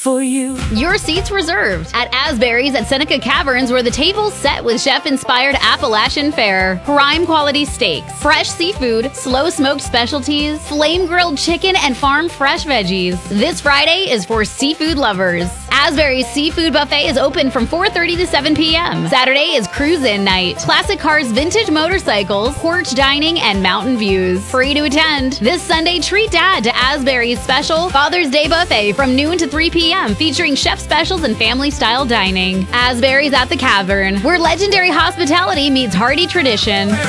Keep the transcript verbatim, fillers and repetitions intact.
for you. Your seat's reserved at Asbury's at Seneca Caverns, where the table's set with chef-inspired Appalachian fare, prime quality steaks, fresh seafood, slow smoked specialties, flame grilled chicken, and farm fresh veggies. This Friday is for seafood lovers. Asbury's Seafood Buffet is open from four thirty to seven p.m. Saturday is cruise-in night. Classic cars, vintage motorcycles, porch dining, and mountain views. Free to attend. This Sunday, treat Dad to Asbury's special Father's Day Buffet from noon to three p.m. featuring chef specials and family-style dining. Asbury's at the Cavern, where legendary hospitality meets hearty tradition.